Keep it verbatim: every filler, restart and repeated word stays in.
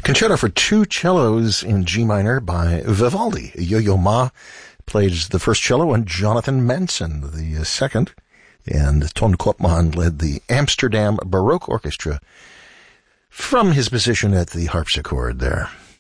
Concerto for two cellos in G minor by Vivaldi. Yo-Yo Ma played the first cello and Jonathan Manson the second. And Ton Koopman led the Amsterdam Baroque Orchestra from his position at the harpsichord there.